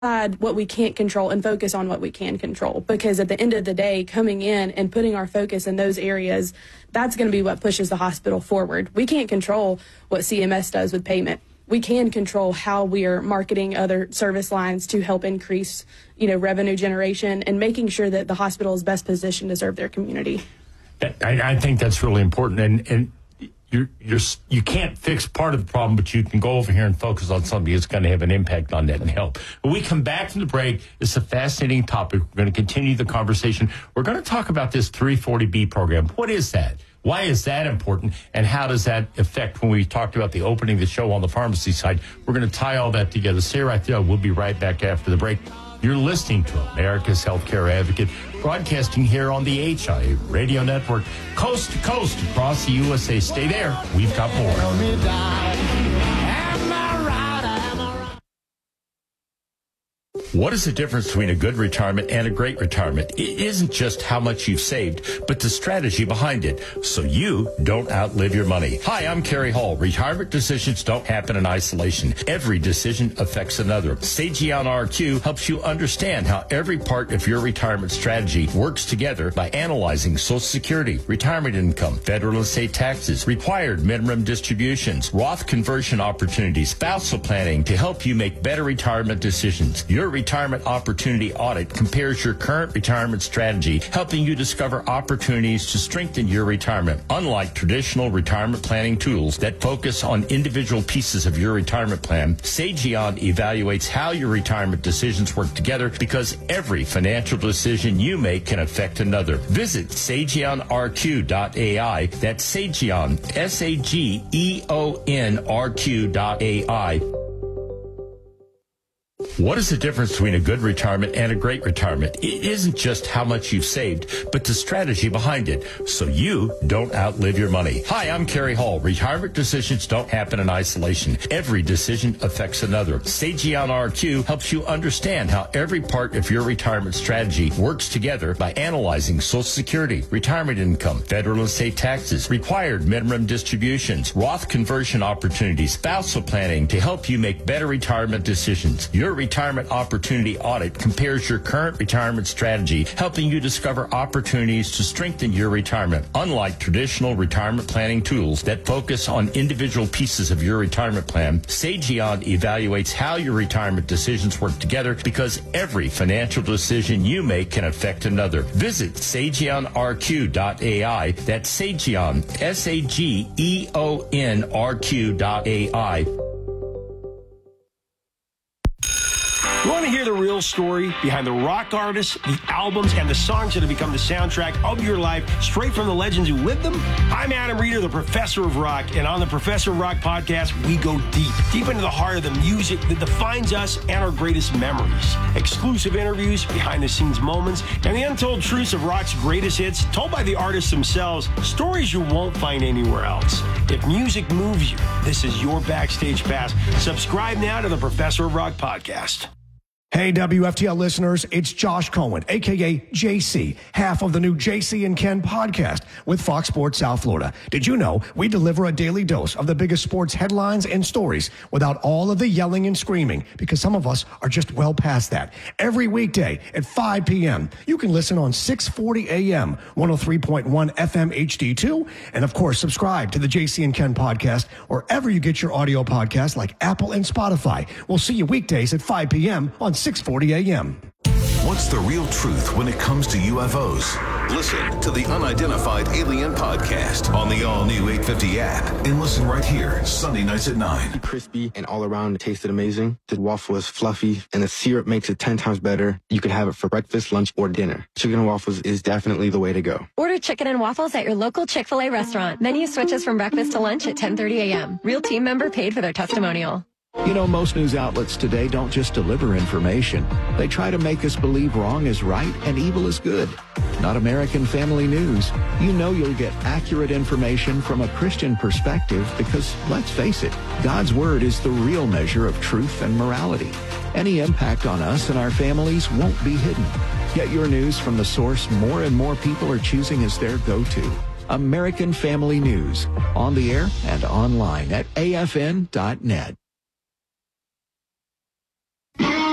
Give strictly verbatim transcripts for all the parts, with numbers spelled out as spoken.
what we can't control and focus on what we can control, because at the end of the day, coming in and putting our focus in those areas, that's going to be what pushes the hospital forward. We can't control what C M S does with payment. We can control how we are marketing other service lines to help increase, you know, revenue generation and making sure that the hospital is best positioned to serve their community. I, I think that's really important, and and you're you're you can't fix part of the problem, but you can go over here and focus on something that's going to have an impact on that and help. When we come back from the break, it's a fascinating topic. We're going to continue the conversation. We're going to talk about this three forty B program. What is that? Why is that important? And how does that affect when we talked about the opening of the show on the pharmacy side? We're going to tie all that together. Stay right there. We'll be right back after the break. You're listening to America's Healthcare Advocate, broadcasting here on the H I A Radio Network, coast to coast across the U S A. Stay there. We've got more. What is the difference between a good retirement and a great retirement? It isn't just how much you've saved, but the strategy behind it, so you don't outlive your money. Hi, I'm Kerry Hall. Retirement decisions don't happen in isolation. Every decision affects another. Sagion R Q helps you understand how every part of your retirement strategy works together by analyzing Social Security, retirement income, federal and state taxes, required minimum distributions, Roth conversion opportunities, spousal planning to help you make better retirement decisions. Your Retirement Opportunity Audit compares your current retirement strategy, helping you discover opportunities to strengthen your retirement. Unlike traditional retirement planning tools that focus on individual pieces of your retirement plan, Sagion evaluates how your retirement decisions work together, because every financial decision you make can affect another. Visit Sagion R Q dot A I. That's Sagion, S A G E O N R Q dot A I. What is the difference between a good retirement and a great retirement? It isn't just how much you've saved, but the strategy behind it, so you don't outlive your money. Hi, I'm Kerry Hall. Retirement decisions don't happen in isolation. Every decision affects another. Sagion R Q helps you understand how every part of your retirement strategy works together by analyzing Social Security, retirement income, federal and state taxes, required minimum distributions, Roth conversion opportunities, spousal planning to help you make better retirement decisions. Your Retirement Opportunity Audit compares your current retirement strategy, helping you discover opportunities to strengthen your retirement. Unlike traditional retirement planning tools that focus on individual pieces of your retirement plan, Sagion evaluates how your retirement decisions work together, because every financial decision you make can affect another. Visit Sagion R Q dot A I. That's Sagion, S A G E O N R Q dot A I. You want to hear the real story behind the rock artists, the albums, and the songs that have become the soundtrack of your life, straight from the legends who lived them? I'm Adam Reeder, the Professor of Rock, and on the Professor of Rock podcast, we go deep, deep into the heart of the music that defines us and our greatest memories. Exclusive interviews, behind-the-scenes moments, and the untold truths of rock's greatest hits, told by the artists themselves, stories you won't find anywhere else. If music moves you, this is your backstage pass. Subscribe now to the Professor of Rock podcast. Hey, W F T L listeners, it's Josh Cohen, a k a. J C, half of the new J C and Ken podcast with Fox Sports South Florida. Did you know we deliver a daily dose of the biggest sports headlines and stories without all of the yelling and screaming, because some of us are just well past that. Every weekday at five p.m., you can listen on six forty a.m., one oh three point one F M H D two, and of course, subscribe to the J C and Ken podcast wherever you get your audio podcasts like Apple and Spotify. We'll see you weekdays at five p.m. on six forty a.m. What's the real truth when it comes to U F Os? Listen to the Unidentified Alien Podcast on the all-new eight fifty app, and listen right here, Sunday nights at nine. Crispy and all around, it tasted amazing. The waffle is fluffy, and the syrup makes it ten times better. You could have it for breakfast, lunch, or dinner. Chicken and waffles is definitely the way to go. Order chicken and waffles at your local Chick-fil-A restaurant. Menu switches from breakfast to lunch at ten thirty a.m. Real team member paid for their testimonial. You know, most news outlets today don't just deliver information. They try to make us believe wrong is right and evil is good. Not American Family News. You know you'll get accurate information from a Christian perspective because, let's face it, God's Word is the real measure of truth and morality. Any impact on us and our families won't be hidden. Get your news from the source more and more people are choosing as their go-to. American Family News. On the air and online at A F N dot net.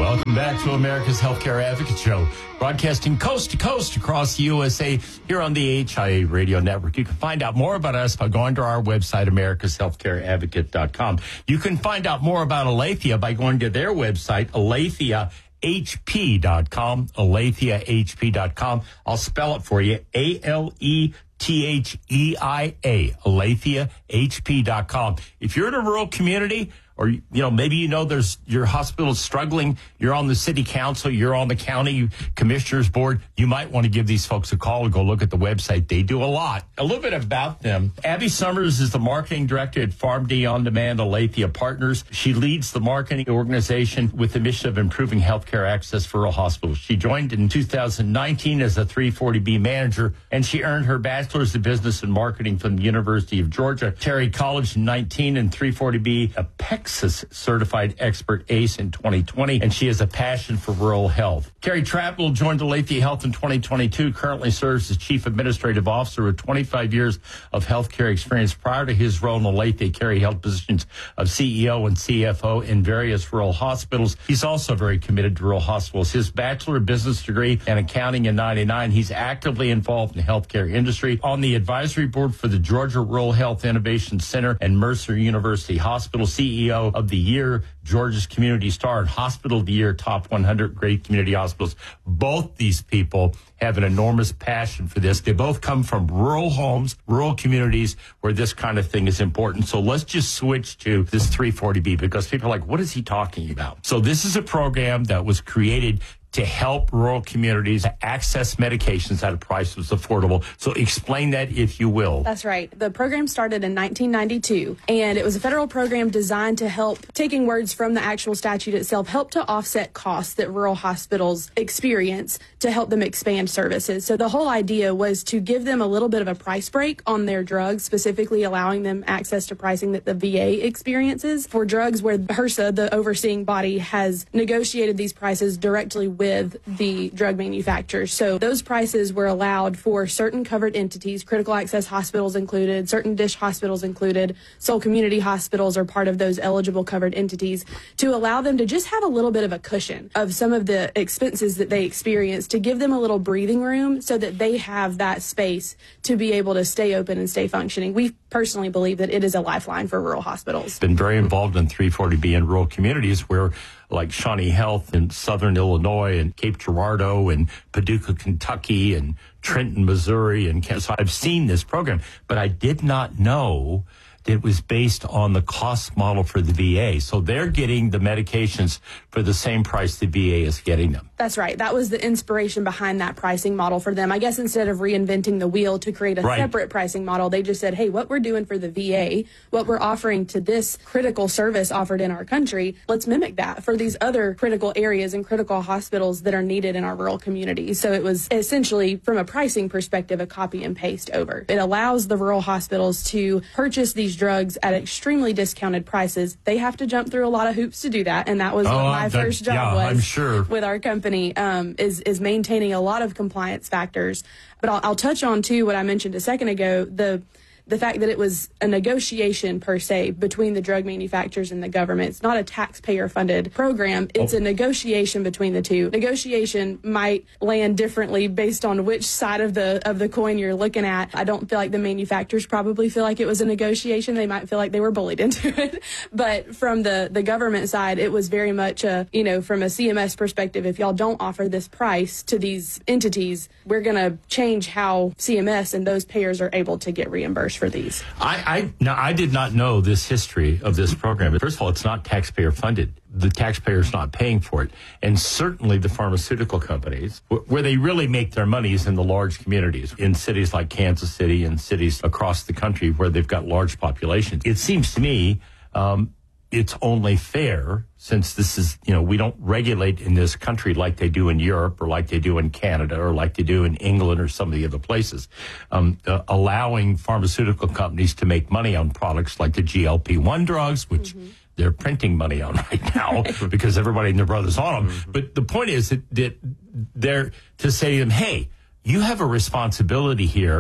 Welcome back to America's Healthcare Advocate Show, broadcasting coast to coast across the U S A here on the H I A Radio Network. You can find out more about us by going to our website, americas healthcare advocate dot com. You can find out more about Aletheia by going to their website, aletheia h p dot com, aletheia h p dot com. I'll spell it for you, A L E T H E I A, aletheia h p dot com. If you're in a rural community, or, you know, maybe you know there's your hospital's struggling, you're on the city council, you're on the county commissioner's board, you might want to give these folks a call and go look at the website. They do a lot. A little bit about them. Abby Summers is the marketing director at PharmD On Demand Aletheia Partners. She leads the marketing organization with the mission of improving healthcare access for rural hospitals. She joined in two thousand nineteen as a three forty B manager, and she earned her bachelor's of business and marketing from the University of Georgia, Terry College in nineteen, and three forty B a Texas Certified Expert ACE in twenty twenty, and she has a passion for rural health. Carrie Trapple joined Aletheia Health in twenty twenty-two, currently serves as Chief Administrative Officer with twenty-five years of healthcare experience. Prior to his role in Aletheia, Carrie held positions of C E O and C F O in various rural hospitals. He's also very committed to rural hospitals. His Bachelor of Business degree and accounting in ninety-nine, he's actively involved in the healthcare industry, on the advisory board for the Georgia Rural Health Innovation Center and Mercer University Hospital, C E O of the Year, Georgia's Community Star, and Hospital of the Year, Top one hundred Great Community Hospitals. Both these people have an enormous passion for this. They both come from rural homes, rural communities where this kind of thing is important. So let's just switch to this three forty B, because people are like, what is he talking about? So this is a program that was created to help rural communities access medications at a price that's affordable. So explain that, if you will. That's right. The program started in nineteen ninety-two, and it was a federal program designed to help, taking words from the actual statute itself, help to offset costs that rural hospitals experience to help them expand services. So the whole idea was to give them a little bit of a price break on their drugs, specifically allowing them access to pricing that the V A experiences for drugs where HRSA, the overseeing body, has negotiated these prices directly with with the drug manufacturers. So those prices were allowed for certain covered entities, critical access hospitals included, certain DISH hospitals included, Soul Community Hospitals are part of those eligible covered entities, to allow them to just have a little bit of a cushion of some of the expenses that they experience, to give them a little breathing room so that they have that space to be able to stay open and stay functioning. We personally believe that it is a lifeline for rural hospitals. Been very involved in three forty B in rural communities where, like Shawnee Health in Southern Illinois and Cape Girardeau and Paducah, Kentucky and Trenton, Missouri. And so I've seen this program, but I did not know that it was based on the cost model for the V A. So they're getting the medications for the same price the V A is getting them. That's right. That was the inspiration behind that pricing model for them. I guess instead of reinventing the wheel to create a right. separate pricing model, they just said, hey, what we're doing for the V A, what we're offering to this critical service offered in our country, let's mimic that for these other critical areas and critical hospitals that are needed in our rural communities. So it was essentially, from a pricing perspective, a copy and paste over. It allows the rural hospitals to purchase these drugs at extremely discounted prices. They have to jump through a lot of hoops to do that, and that was oh, what my that, first job yeah, was I'm sure. with our company. Um, is is maintaining a lot of compliance factors. But I'll, I'll touch on, too, what I mentioned a second ago, the the fact that it was a negotiation, per se, between the drug manufacturers and the government. It's not a taxpayer-funded program. It's oh. a negotiation between the two. Negotiation might land differently based on which side of the of the coin you're looking at. I don't feel like the manufacturers probably feel like it was a negotiation. They might feel like they were bullied into it. But from the, the government side, it was very much, a, you know, from a C M S perspective, if y'all don't offer this price to these entities, we're going to change how C M S and those payers are able to get reimbursed for these. I, I now I did not know this history of this program. First of all, it's not taxpayer funded. The taxpayer's not paying for it. And certainly the pharmaceutical companies, wh- where they really make their money is in the large communities, in cities like Kansas City and cities across the country where they've got large populations. It seems to me um, it's only fair, since this is, you know, we don't regulate in this country like they do in Europe or like they do in Canada or like they do in England or some of the other places, um, uh, allowing pharmaceutical companies to make money on products like the G L P one drugs, which mm-hmm. they're printing money on right now because everybody and their brother's on them. Mm-hmm. But the point is that, that they're to say to them, hey, you have a responsibility here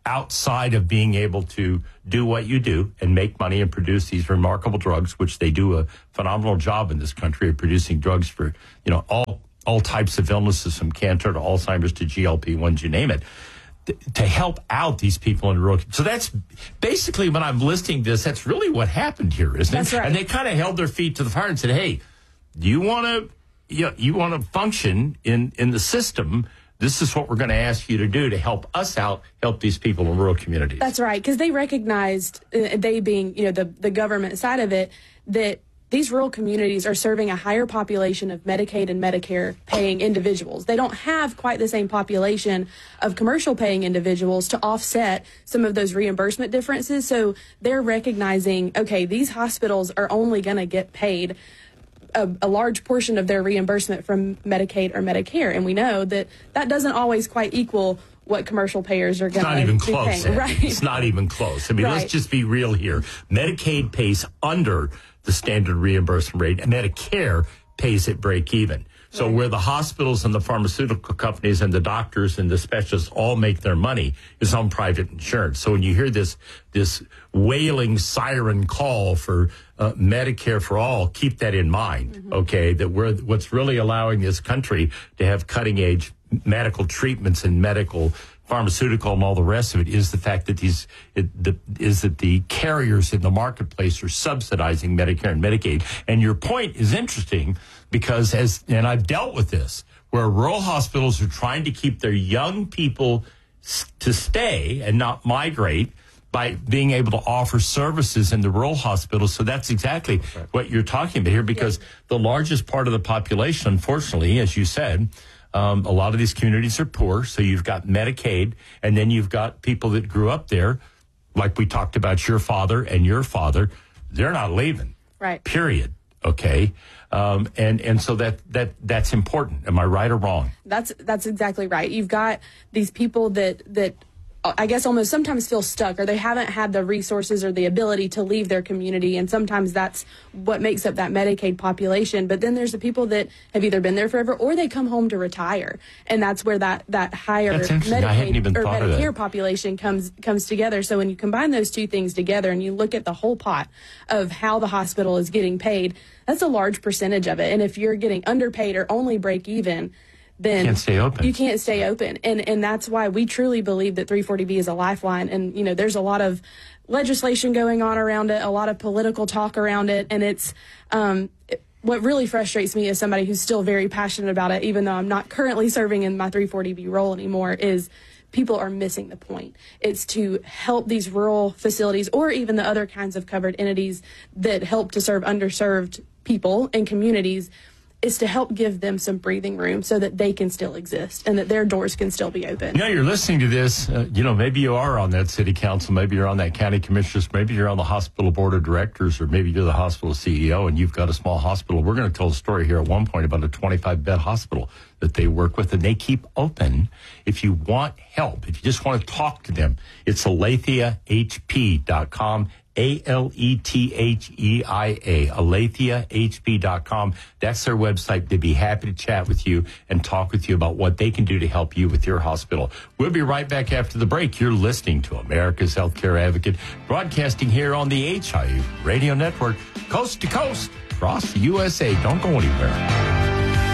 outside of being able to do what you do and make money and produce these remarkable drugs, which they do a phenomenal job in this country of producing drugs for, you know, all all types of illnesses, from cancer to Alzheimer's to G L P one, you name it, th- to help out these people in rural. So that's basically, when I'm listing this, that's really what happened here, isn't That's it? right. And they kind of held their feet to the fire and said, hey, do you want to you, you want to function in, in the system? This is what we're going to ask you to do to help us out, help these people in rural communities. That's right, because they recognized, uh, they being, you know, the, the government side of it, that these rural communities are serving a higher population of Medicaid and Medicare paying individuals. They don't have quite the same population of commercial paying individuals to offset some of those reimbursement differences. So they're recognizing, okay, these hospitals are only going to get paid A, a large portion of their reimbursement from Medicaid or Medicare, and we know that that doesn't always quite equal what commercial payers are going to It's not even be close. paying. Andy. Right? It's not even close. I mean, Right. let's just be real here. Medicaid pays under the standard reimbursement rate, and Medicare pays at break even. So where the hospitals and the pharmaceutical companies and the doctors and the specialists all make their money is on private insurance. So when you hear this this wailing siren call for uh, Medicare for all, keep that in mind, mm-hmm. okay? That we're what's really allowing this country to have cutting edge medical treatments and medical pharmaceutical and all the rest of it is the fact that these it, the, is that the carriers in the marketplace are subsidizing Medicare and Medicaid. And your point is interesting because as and I've dealt with this where rural hospitals are trying to keep their young people s- to stay and not migrate by being able to offer services in the rural hospitals. So that's exactly right. what you're talking about here, because yeah. the largest part of the population, unfortunately, as you said, Um, a lot of these communities are poor, so you've got Medicaid, and then you've got people that grew up there, like we talked about your father and your father. They're not leaving, right? Period. Okay, um, and and so that that that's important. Am I right or wrong? That's that's exactly right. You've got these people that that. I guess almost sometimes feel stuck, or they haven't had the resources or the ability to leave their community. And sometimes that's what makes up that Medicaid population. But then there's the people that have either been there forever or they come home to retire. And that's where that, that higher Medicaid or Medicare population comes, comes together. So when you combine those two things together and you look at the whole pot of how the hospital is getting paid, that's a large percentage of it. And if you're getting underpaid or only break even, then you can't stay open. You can't stay open. And and that's why we truly believe that three forty B is a lifeline. And, you know, there's a lot of legislation going on around it, a lot of political talk around it. And it's um, it, what really frustrates me as somebody who's still very passionate about it, even though I'm not currently serving in my three forty B role anymore, is people are missing the point. It's to help these rural facilities or even the other kinds of covered entities that help to serve underserved people and communities, is to help give them some breathing room so that they can still exist and that their doors can still be open. You know, you're listening to this, uh, you know, maybe you are on that city council, maybe you're on that county commissioners, maybe you're on the hospital board of directors, or maybe you're the hospital C E O and you've got a small hospital. We're going to tell a story here at one point about a twenty-five bed hospital that they work with, and they keep open. If you want help, if you just want to talk to them, it's aletheia h p dot com. A L E T H E I A, aletheia h p dot com. That's their website. They'd be happy to chat with you and talk with you about what they can do to help you with your hospital. We'll be right back after the break. You're listening to America's Healthcare Advocate, broadcasting here on the H I U Radio Network, coast to coast, across the U S A. Don't go anywhere.